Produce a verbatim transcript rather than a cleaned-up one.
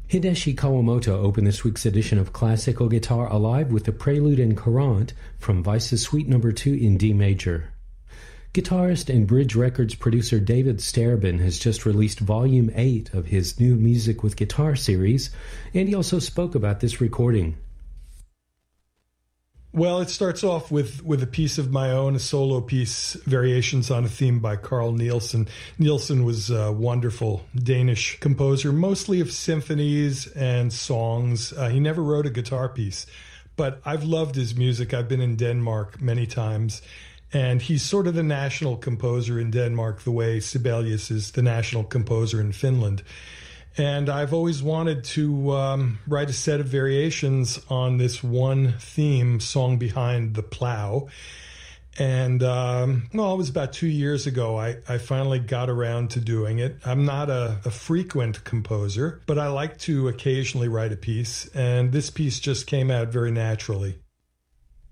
Hideshi Kawamoto opened this week's edition of Classical Guitar Alive with the Prelude and Courante from Weiss's Suite Number two in D major. Guitarist and Bridge Records producer David Starobin has just released Volume eight of his new Music with Guitar series, and he also spoke about this recording. Well, it starts off with, with a piece of my own, a solo piece, Variations on a Theme by Carl Nielsen. Nielsen was a wonderful Danish composer, mostly of symphonies and songs. Uh, he never wrote a guitar piece, but I've loved his music. I've been in Denmark many times, and he's sort of the national composer in Denmark, the way Sibelius is the national composer in Finland. And I've always wanted to um, write a set of variations on this one theme, Song Behind the Plow. And, um, well, it was about two years ago I, I finally got around to doing it. I'm not a, a frequent composer, but I like to occasionally write a piece. And this piece just came out very naturally.